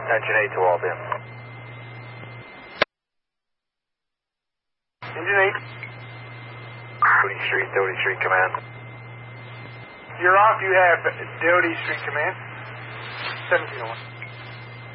Engine 8 to Albion. Engine 8. Doty Street Command. You're off, you have Doty Street Command. 1701.